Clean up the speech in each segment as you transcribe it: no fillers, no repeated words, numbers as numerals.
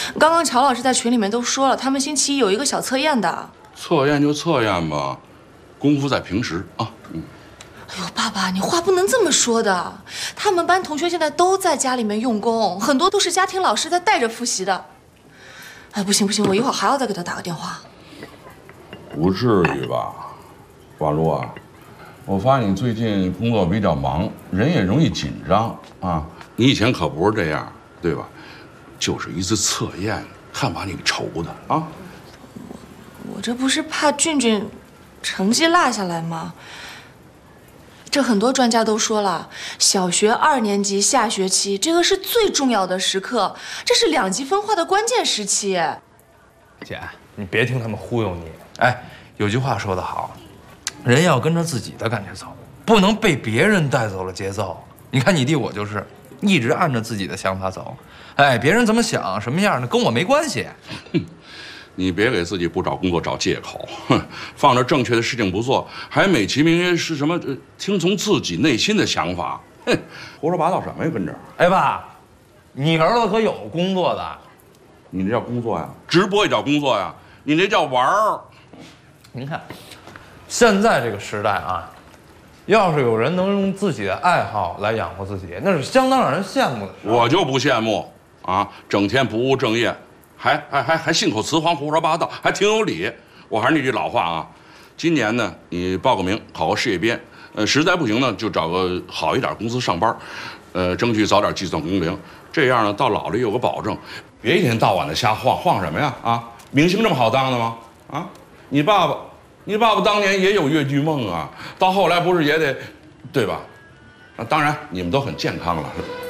刚刚乔老师在群里面都说了，他们星期一有一个小测验的。 测验就测验吧，功夫在平时啊。 哎呦，爸爸，你话不能这么说的。他们班同学现在都在家里面用功，很多都是家庭老师在带着复习的。哎，不行不行，我一会儿还要再给他打个电话。 不至于吧，婉露啊，我发现你最近工作比较忙，人也容易紧张啊。你以前可不是这样，对吧？就是一次测验，看把你给愁的啊。 我这不是怕俊俊成绩落下来吗？这很多专家都说了，小学2年级下学期这个是最重要的时刻，这是2级分化的关键时期。 姐，你别听他们忽悠你。哎，有句话说得好，人要跟着自己的感觉走，不能被别人带走了节奏。你看你弟我就是一直按照自己的想法走，哎，别人怎么想什么样的跟我没关系。 你别给自己不找工作找借口，哼，放着正确的事情不做，还美其名曰是什么听从自己内心的想法，哼，胡说八道什么呀？跟这儿， 哎爸，你儿子可有工作的， 你这叫工作呀？直播也叫工作呀？你这叫玩儿。 您看，现在这个时代啊，要是有人能用自己的爱好来养活自己，那是相当让人羡慕的。 我就不羡慕啊，整天不务正业。还信口雌黄，胡说八道，还挺有理。我还是那句老话啊，今年呢，你报个名，考个事业编，实在不行呢，就找个好一点公司上班，争取早点计算工龄，这样呢，到老了有个保证，别一天到晚的瞎晃什么呀？啊，明星这么好当的吗？啊，你爸爸当年也有越剧梦啊，到后来不是也得，对吧？啊，当然你们都很健康了。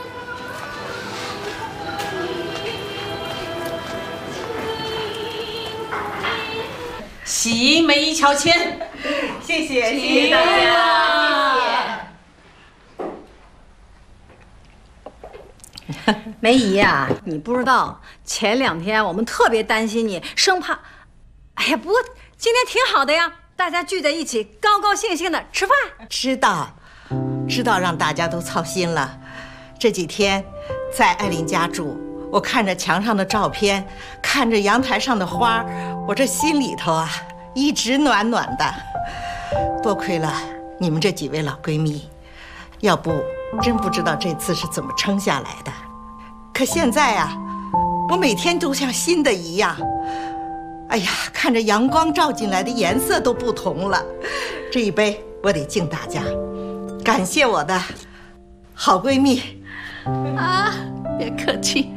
喜梅姨乔迁，谢谢大家， 谢谢。梅姨呀，你不知道，前2天我们特别担心你，生怕……哎呀，不过今天挺好的呀，大家聚在一起，高高兴兴的吃饭。 知道让大家都操心了。这几天在艾琳家住，我看着墙上的照片，看着阳台上的花，我这心里头啊一直暖暖的。多亏了你们这几位老闺蜜，要不真不知道这次是怎么撑下来的。可现在啊，我每天都像新的一样。哎呀，看着阳光照进来的颜色都不同了。这一杯我得敬大家，感谢我的好闺蜜。 啊，别客气。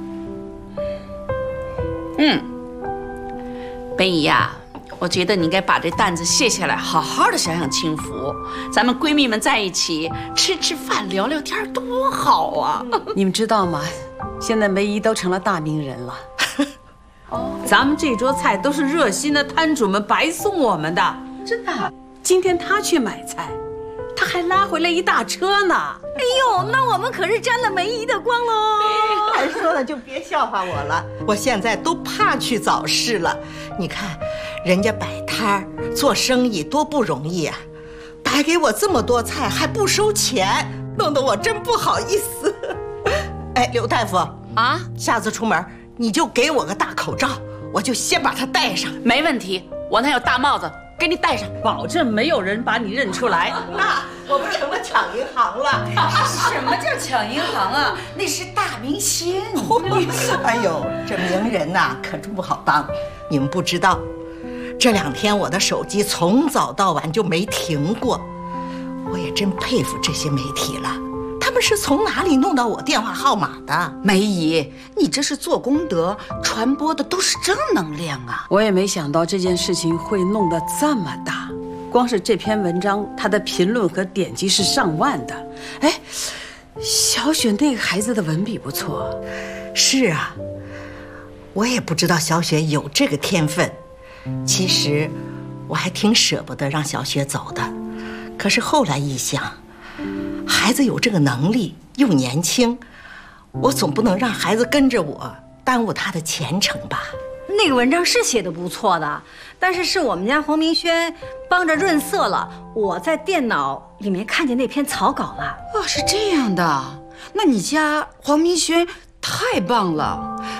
梅姨呀，我觉得你应该把这担子卸下来，好好的享享清福。咱们闺蜜们在一起吃吃饭、聊聊天，多好啊！ 你们知道吗？现在梅姨都成了大名人了。 咱们这桌菜都是热心的摊主们白送我们的，真的。今天她去买菜，她还拉回来一大车呢。 哎呦，那我们可是沾了梅姨的光喽！ 还说了就别笑话我了，我现在都怕去早市了。你看，人家摆摊儿做生意多不容易啊，摆给我这么多菜还不收钱，弄得我真不好意思。哎，刘大夫啊，下次出门你就给我个大口罩，我就先把它戴上。 没问题，我那有大帽子，给你戴上，保证没有人把你认出来。 那我不成了抢银行了？ 什么叫抢银行啊？那是大明星。 哎呦，这名人呐，可真不好当。你们不知道，这2天我的手机从早到晚就没停过。我也真佩服这些媒体了，他们是从哪里弄到我电话号码的？ 梅姨，你这是做功德，传播的都是正能量啊！我也没想到这件事情会弄得这么大，光是这篇文章，它的评论和点击是上万的。哎，小雪那个孩子的文笔不错。 是啊，我也不知道小雪有这个天分。其实我还挺舍不得让小雪走的，可是后来一想，孩子有这个能力又年轻，我总不能让孩子跟着我耽误他的前程吧。 那个文章是写的不错的，但是我们家黄明轩帮着润色了，我在电脑里面看见那篇草稿了。 哦，是这样的，那你家黄明轩太棒了。